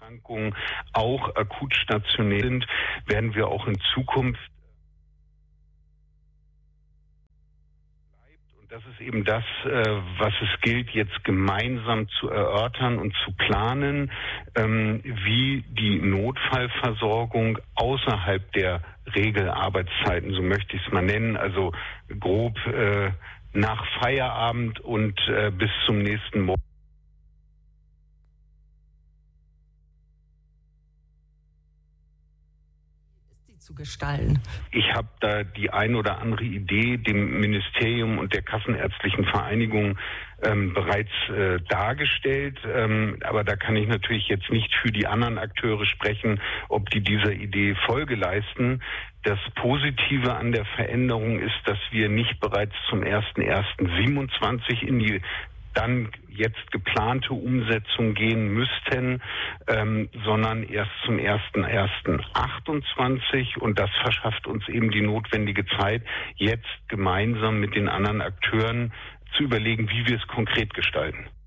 Erkrankungen auch akut stationär sind, werden wir auch in Zukunft. Das ist eben das, was es gilt, jetzt gemeinsam zu erörtern und zu planen, wie die Notfallversorgung außerhalb der Regelarbeitszeiten, so möchte ich es mal nennen, also grob nach Feierabend und bis zum nächsten Morgen. Zu gestalten. Ich habe da die ein oder andere Idee dem Ministerium und der Kassenärztlichen Vereinigung bereits dargestellt. Aber da kann ich natürlich jetzt nicht für die anderen Akteure sprechen, ob die dieser Idee Folge leisten. Das Positive an der Veränderung ist, dass wir nicht bereits zum 01.01.27 in die dann jetzt geplante Umsetzung gehen müssten, sondern erst zum 01.01.28, und das verschafft uns eben die notwendige Zeit, jetzt gemeinsam mit den anderen Akteuren zu überlegen, wie wir es konkret gestalten.